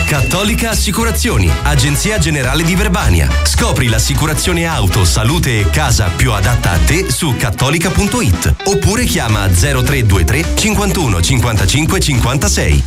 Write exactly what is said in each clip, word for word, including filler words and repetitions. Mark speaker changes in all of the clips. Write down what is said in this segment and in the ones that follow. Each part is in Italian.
Speaker 1: Cattolica Assicurazioni, agenzia generale di Verbania. Scopri l'assicurazione auto, salute e casa più adatta a te su cattolica punto it oppure chiama zero tre due tre cinquantuno cinquantacinque cinquantasei.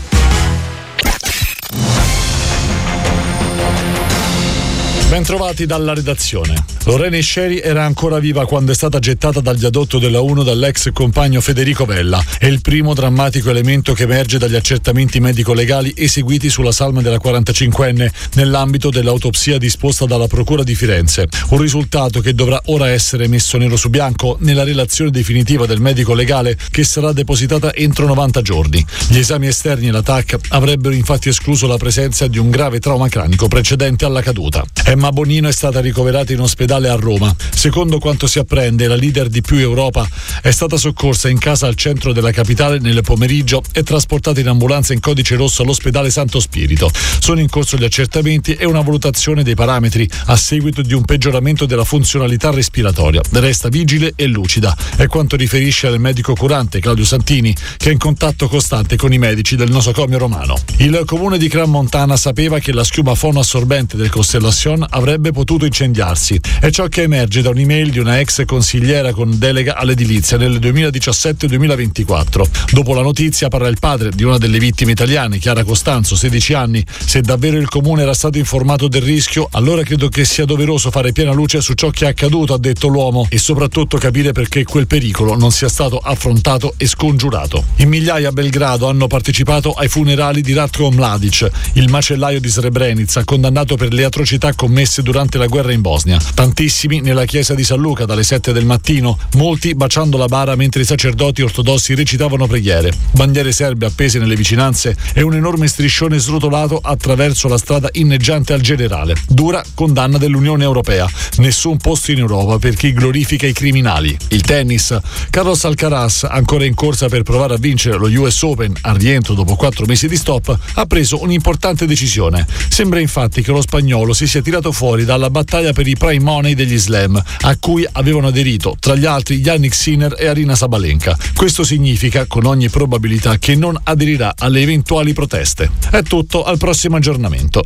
Speaker 2: Bentrovati dalla redazione. Lorena Scieri era ancora viva quando è stata gettata dal viadotto della uno dall'ex compagno Federico Vella. È il primo drammatico elemento che emerge dagli accertamenti medico-legali eseguiti sulla salma della quarantacinquenne nell'ambito dell'autopsia disposta dalla Procura di Firenze. Un risultato che dovrà ora essere messo nero su bianco nella relazione definitiva del medico legale che sarà depositata entro novanta giorni. Gli esami esterni e la T A C avrebbero infatti escluso la presenza di un grave trauma cranico precedente alla caduta. Emma Bonino è stata ricoverata in ospedale a Roma. Secondo quanto si apprende, la leader di Più Europa è stata soccorsa in casa al centro della capitale nel pomeriggio e trasportata in ambulanza in codice rosso all'ospedale Santo Spirito. Sono in corso gli accertamenti e una valutazione dei parametri a seguito di un peggioramento della funzionalità respiratoria. Resta vigile e lucida. È quanto riferisce il medico curante Claudio Santini, che è in contatto costante con i medici del nosocomio romano. Il comune di Crans-Montana sapeva che la schiuma fonoassorbente del Constellation avrebbe potuto incendiarsi. È ciò che emerge da un'email di una ex consigliera con delega all'edilizia nel duemiladiciassette duemilaventiquattro. Dopo la notizia parla il padre di una delle vittime italiane, Chiara Costanzo, sedici anni. Se davvero il comune era stato informato del rischio, allora credo che sia doveroso fare piena luce su ciò che è accaduto, ha detto l'uomo, e soprattutto capire perché quel pericolo non sia stato affrontato e scongiurato. In migliaia a Belgrado hanno partecipato ai funerali di Ratko Mladic, il macellaio di Srebrenica, condannato per le atrocità commesse durante la guerra in Bosnia. Tantissimi nella chiesa di San Luca dalle sette del mattino, molti baciando la bara mentre i sacerdoti ortodossi recitavano preghiere. Bandiere serbe appese nelle vicinanze e un enorme striscione srotolato attraverso la strada inneggiante al generale. Dura condanna dell'Unione Europea. Nessun posto in Europa per chi glorifica i criminali. Il tennis. Carlos Alcaraz, ancora in corsa per provare a vincere lo U S Open al rientro dopo quattro mesi di stop, ha preso un'importante decisione. Sembra infatti che lo spagnolo si sia tirato fuori dalla battaglia per i prime money degli slam, a cui avevano aderito tra gli altri Yannick Sinner e Aryna Sabalenka. Questo significa con ogni probabilità che non aderirà alle eventuali proteste. È tutto, al prossimo aggiornamento.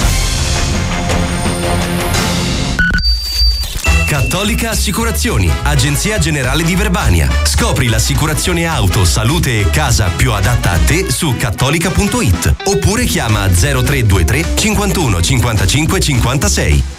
Speaker 1: Cattolica Assicurazioni, agenzia generale di Verbania. Scopri l'assicurazione auto, salute e casa più adatta a te su cattolica punto it oppure chiama zero tre due tre cinquantuno cinquantacinque cinquantasei.